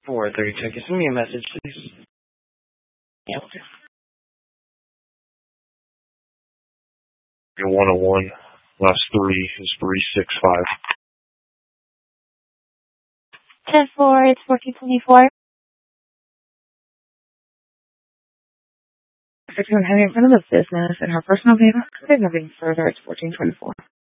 432. Can you send me a message, please? Yeah, okay. 101, last 3 is 365. 10-4, it's 1424. If you're having in front of the business and her personal name, nothing further, it's 1424.